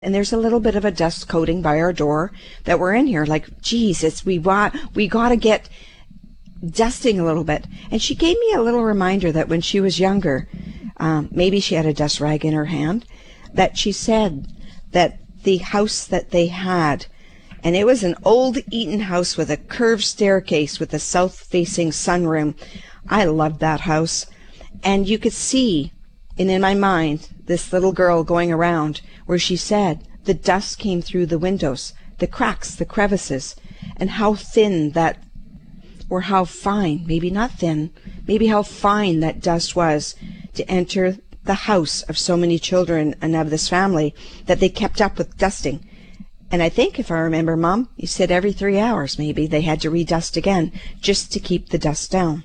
And there's a little bit of a dust coating by our door that we're in here. Like, Jesus, we got to get dusting a little bit. And she gave me a little reminder that when she was younger, maybe she had a dust rag in her hand, that she said that the house that they had, and it was an old Eaton house with a curved staircase with a south-facing sunroom. I loved that house. And you could see, and in my mind, this little girl going around where she said the dust came through the windows, the cracks, the crevices, and how thin that, or how fine, maybe not thin, maybe how fine that dust was to enter the house of so many children and of this family that they kept up with dusting. And I think, if I remember, Mom, you said every 3 hours maybe they had to redust again just to keep the dust down.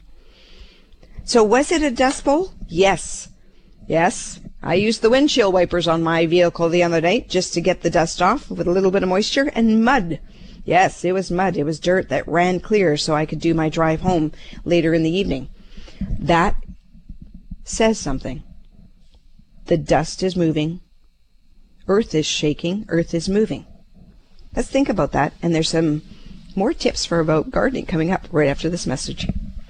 So was it a dust bowl? Yes. Yes, I used the windshield wipers on my vehicle the other night just to get the dust off with a little bit of moisture and mud. Yes, it was mud. It was dirt that ran clear so I could do my drive home later in the evening. That says something. The dust is moving. Earth is shaking. Earth is moving. Let's think about that. And there's some more tips for about gardening coming up right after this message.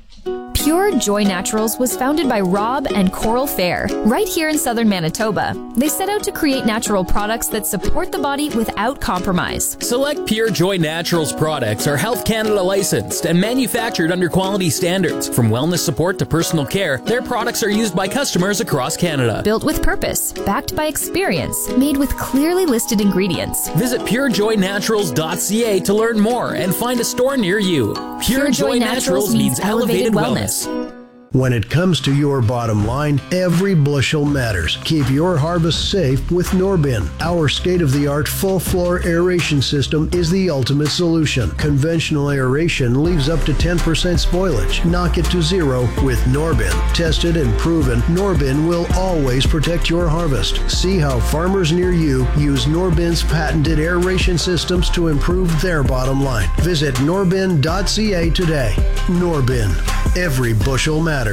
Pure Joy Naturals was founded by Rob and Coral Fair, right here in southern Manitoba. They set out to create natural products that support the body without compromise. Select Pure Joy Naturals products are Health Canada licensed and manufactured under quality standards. From wellness support to personal care, their products are used by customers across Canada. Built with purpose, backed by experience, made with clearly listed ingredients. Visit purejoynaturals.ca to learn more and find a store near you. Pure Joy Naturals means elevated wellness. When it comes to your bottom line, every bushel matters. Keep your harvest safe with Norbin. Our state-of-the-art full-floor aeration system is the ultimate solution. Conventional aeration leaves up to 10% spoilage. Knock it to zero with Norbin. Tested and proven, Norbin will always protect your harvest. See how farmers near you use Norbin's patented aeration systems to improve their bottom line. Visit norbin.ca today. Norbin. Every bushel matters.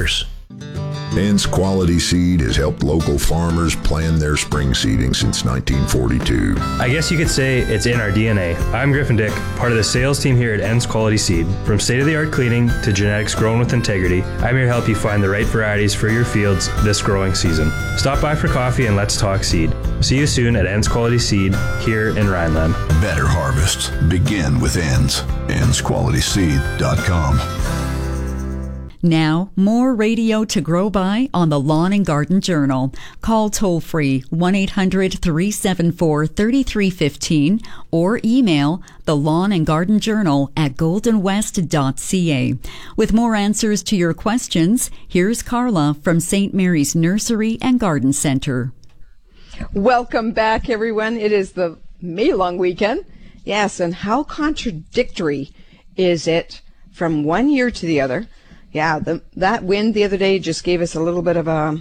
Ends Quality Seed has helped local farmers plan their spring seeding since 1942. I guess you could say it's in our DNA. I'm Griffin Dick, part of the sales team here at Ends Quality Seed. From state-of-the-art cleaning to genetics grown with integrity, I'm here to help you find the right varieties for your fields this growing season. Stop by for coffee and let's talk seed. See you soon at Ends Quality Seed here in Rhineland. Better harvests begin with Ends. EndsQualitySeed.com. Now, more radio to grow by on the Lawn and Garden Journal. Call toll-free 1-800-374-3315 or email the Lawn and Garden Journal at goldenwest.ca. With more answers to your questions, here's Carla from St. Mary's Nursery and Garden Center. Welcome back, everyone. It is the May long weekend. Yes, and how contradictory is it from one year to the other? Yeah, that wind the other day just gave us a little bit of a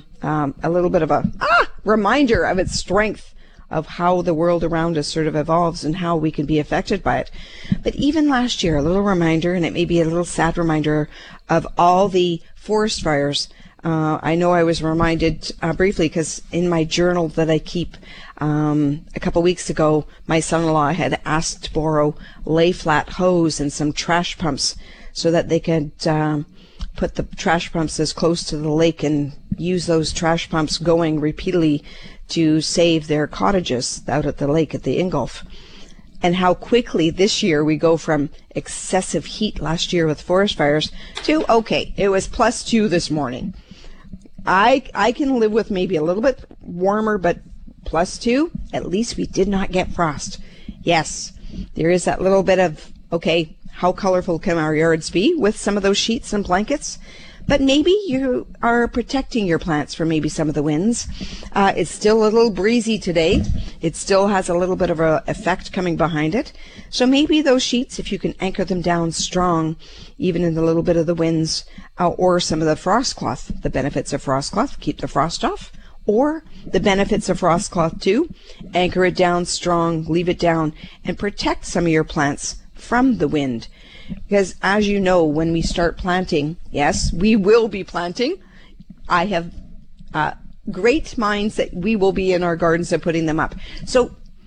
reminder of its strength, of how the world around us sort of evolves and how we can be affected by it. But even last year, a little reminder, and it may be a little sad reminder, of all the forest fires. I know I was reminded briefly because in my journal that I keep, a couple weeks ago, my son-in-law had asked to borrow lay-flat hose and some trash pumps so that they could put the trash pumps as close to the lake and use those trash pumps going repeatedly to save their cottages out at the lake at the Ingolf. And how quickly this year we go from excessive heat last year with forest fires to, okay, it was +2 this morning. I can live with maybe a little bit warmer, but +2, at least we did not get frost. Yes, there is that little bit of, okay, how colorful can our yards be with some of those sheets and blankets? But maybe you are protecting your plants from maybe some of the winds. It's still a little breezy today. It still has a little bit of an effect coming behind it. So maybe those sheets, if you can anchor them down strong, even in the little bit of the winds, or some of the frost cloth, the benefits of frost cloth, keep the frost off, or the benefits of frost cloth too, anchor it down strong, leave it down, and protect some of your plants from the wind. Because as you know, when we start planting, yes, we will be planting. I have great minds that we will be in our gardens and putting them up. So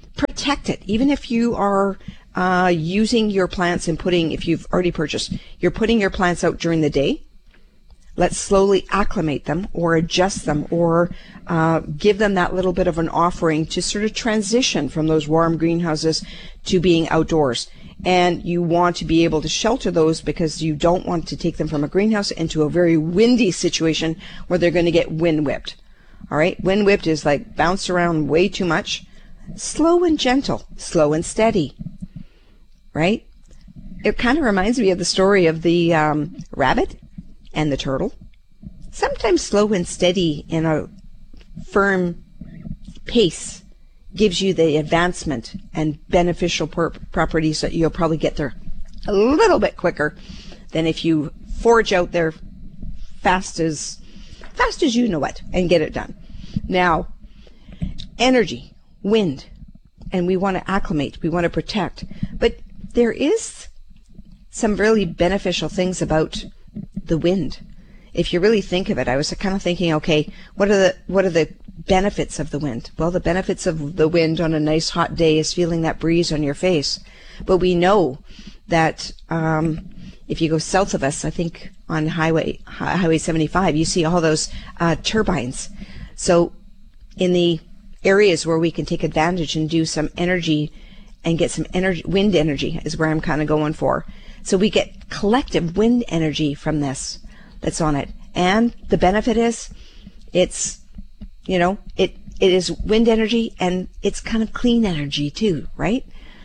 protect it. Even if you are using your plants and if you've already purchased, you're putting your plants out during the day, let's slowly acclimate them or adjust them or give them that little bit of an offering to sort of transition from those warm greenhouses to being outdoors. And you want to be able to shelter those because you don't want to take them from a greenhouse into a very windy situation where they're going to get wind whipped. All right, wind whipped is like bounce around way too much. Slow and gentle, slow and steady, right? It kind of reminds me of the story of the rabbit and the turtle. Sometimes slow and steady in a firm pace gives you the advancement and beneficial properties that you'll probably get there a little bit quicker than if you forge out there fast as you know it and get it done. Now, energy, wind, and we want to acclimate, we want to protect, but there is some really beneficial things about the wind. If you really think of it, I was kind of thinking, okay, what are the benefits of the wind? Well, the benefits of the wind on a nice hot day is feeling that breeze on your face. But we know that if you go south of us, I think on Highway 75, you see all those turbines. So in the areas where we can take advantage and do some energy and get some energy, wind energy is where I'm kind of going for. So we get collective wind energy from this that's on it. And the benefit is it's, it is wind energy and it's kind of clean energy too, right?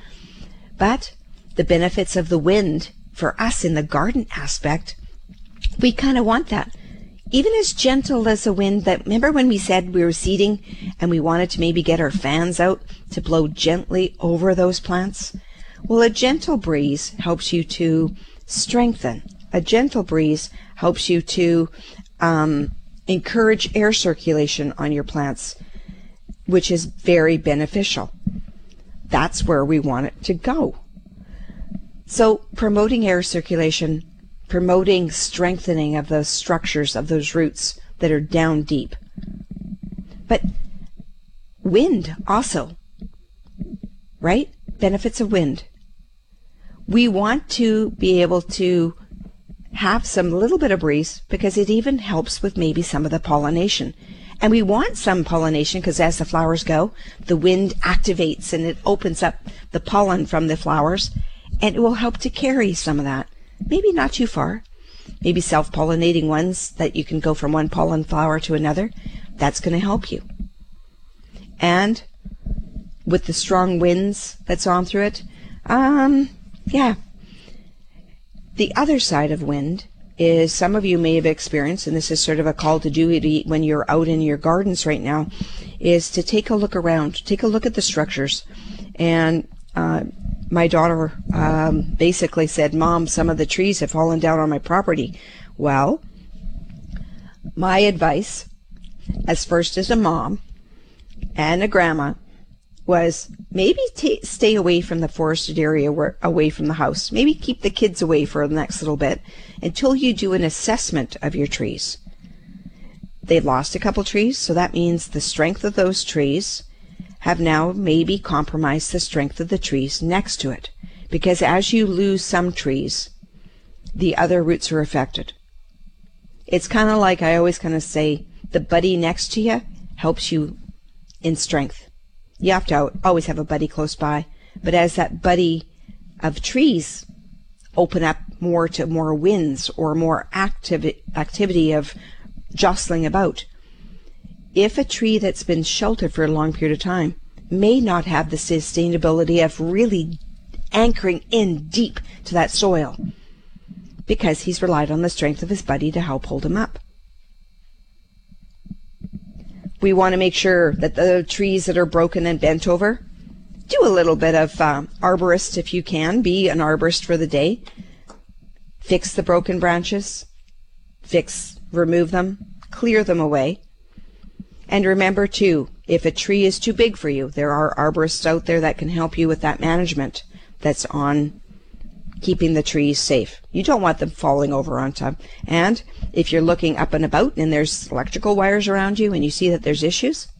But the benefits of the wind for us in the garden aspect, we kind of want that. Even as gentle as a wind that, remember when we said we were seeding and we wanted to maybe get our fans out to blow gently over those plants? Well, a gentle breeze helps you to strengthen. A gentle breeze helps you to encourage air circulation on your plants, which is very beneficial. That's where we want it to go. So promoting air circulation, promoting strengthening of those structures, of those roots that are down deep. But wind also, right? Benefits of wind. We want to be able to have some little bit of breeze because it even helps with maybe some of the pollination. And we want some pollination because as the flowers go, the wind activates and it opens up the pollen from the flowers, and it will help to carry some of that. Maybe not too far. Maybe self-pollinating ones that you can go from one pollen flower to another. That's going to help you. And with the strong winds that's on through it, yeah. The other side of wind is some of you may have experienced, and this is sort of a call to duty when you're out in your gardens right now, is to take a look around, take a look at the structures. And my daughter basically said, Mom, some of the trees have fallen down on my property. Well, my advice, as first as a mom and a grandma, was maybe stay away from the forested area, away from the house. Maybe keep the kids away for the next little bit until you do an assessment of your trees. They've lost a couple trees, so that means the strength of those trees have now maybe compromised the strength of the trees next to it. Because as you lose some trees, the other roots are affected. It's kind of like I always kind of say, the buddy next to you helps you in strength. You have to always have a buddy close by. But as that buddy of trees open up more to more winds or more activity of jostling about, if a tree that's been sheltered for a long period of time may not have the sustainability of really anchoring in deep to that soil because he's relied on the strength of his buddy to help hold him up. We want to make sure that the trees that are broken and bent over, do a little bit of arborist if you can. Be an arborist for the day. Fix the broken branches. Remove them. Clear them away. And remember too, if a tree is too big for you, there are arborists out there that can help you with that management that's on keeping the trees safe. You don't want them falling over on top. And if you're looking up and about and there's electrical wires around you and you see that there's issues,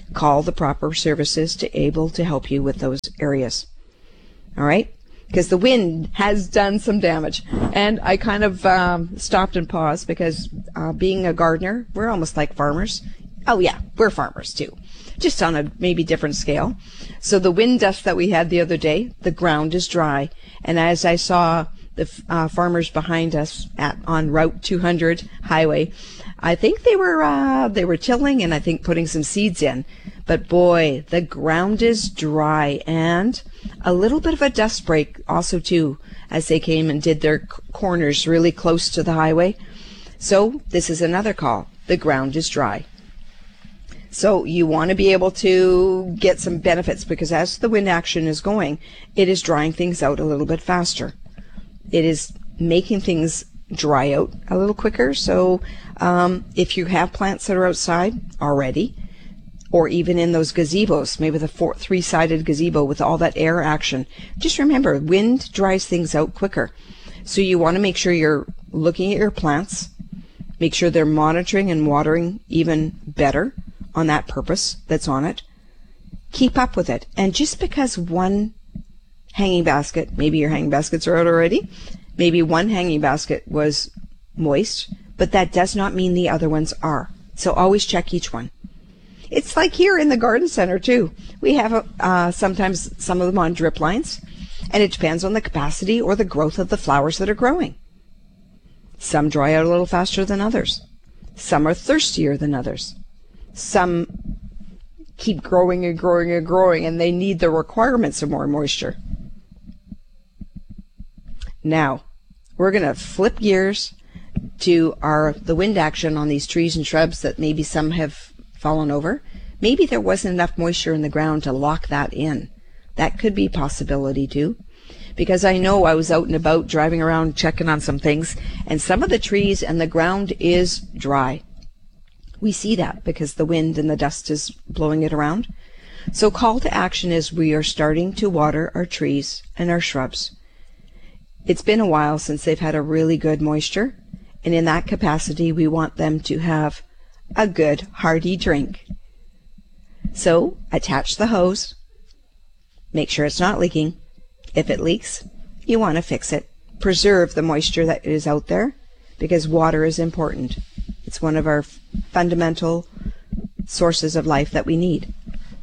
call the proper services to able to help you with those areas. All right? Because the wind has done some damage. And I kind of stopped and paused because being a gardener, we're almost like farmers. Oh yeah, we're farmers too, just on a maybe different scale. So the wind dust that we had the other day, the ground is dry. And as I saw the farmers behind us on Route 200 highway, I think they were tilling and I think putting some seeds in. But boy, the ground is dry, and a little bit of a dust break also too, as they came and did their corners really close to the highway. So this is another call. The ground is dry. So you want to be able to get some benefits, because as the wind action is going, it is drying things out a little bit faster. It is making things dry out a little quicker. So if you have plants that are outside already, or even in those gazebos, maybe the three-sided gazebo with all that air action, just remember, wind dries things out quicker. So you want to make sure you're looking at your plants, make sure they're monitoring and watering even better on that purpose that's on it. Keep up with it. And just because one hanging basket, maybe your hanging baskets are out already, maybe one hanging basket was moist, but that does not mean the other ones are. So always check each one. It's like here in the garden center too. We have sometimes some of them on drip lines, and it depends on the capacity or the growth of the flowers that are growing. Some dry out a little faster than others. Some are thirstier than others. Some keep growing and growing and growing, and they need the requirements of more moisture. Now, we're going to flip gears to the wind action on these trees and shrubs that maybe some have fallen over. Maybe there wasn't enough moisture in the ground to lock that in. That could be a possibility too. Because I know I was out and about driving around checking on some things, and some of the trees and the ground is dry. We see that because the wind and the dust is blowing it around. So call to action is we are starting to water our trees and our shrubs. It's been a while since they've had a really good moisture, and in that capacity we want them to have a good hearty drink. So attach the hose, make sure it's not leaking. If it leaks, you want to fix it. Preserve the moisture that is out there, because water is important. It's one of our fundamental sources of life that we need.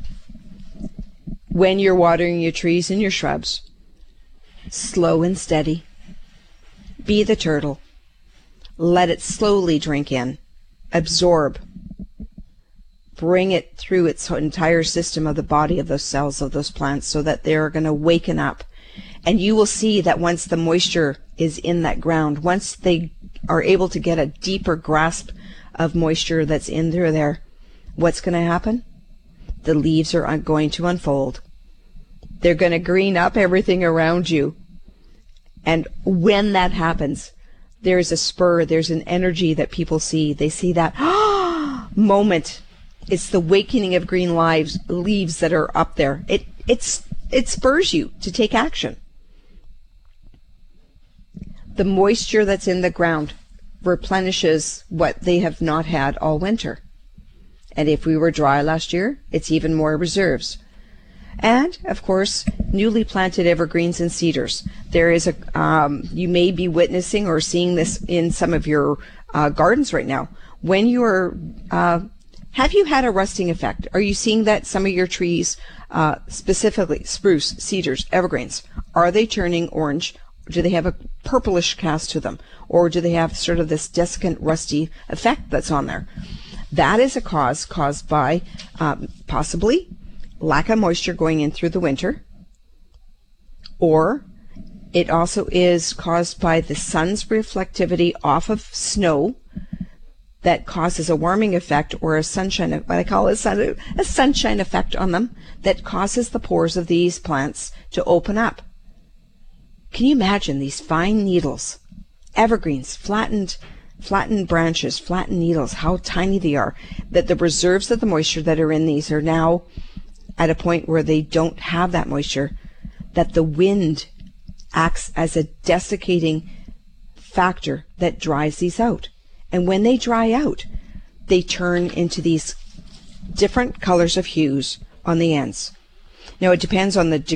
When you're watering your trees and your shrubs, slow and steady. Be the turtle. Let it slowly drink in, absorb, bring it through its entire system of the body of those cells of those plants so that they're going to waken up. And you will see that once the moisture is in that ground, once they are able to get a deeper grasp of moisture that's in there, what's going to happen? The leaves are going to unfold. They're going to green up everything around you. And when that happens, there's a spur, there's an energy that people see. They see that moment. It's the wakening of green leaves that are up there. It spurs you to take action. The moisture that's in the ground replenishes what they have not had all winter. And if we were dry last year, it's even more reserves. And, of course, newly planted evergreens and cedars. There is you may be witnessing or seeing this in some of your gardens right now. When you are, have you had a rusting effect? Are you seeing that some of your trees, specifically spruce, cedars, evergreens, are they turning orange? Do they have a purplish cast to them? Or do they have sort of this desiccant, rusty effect that's on there? That is a cause caused by possibly lack of moisture going in through the winter, or it also is caused by the sun's reflectivity off of snow that causes a warming effect, or a sunshine, what I call a sunshine effect on them, that causes the pores of these plants to open up. Can you imagine these fine needles, evergreens, flattened branches, flattened needles, how tiny they are, that the reserves of the moisture that are in these are now at a point where they don't have that moisture, that the wind acts as a desiccating factor that dries these out. And when they dry out, they turn into these different colors of hues on the ends. Now, it depends on the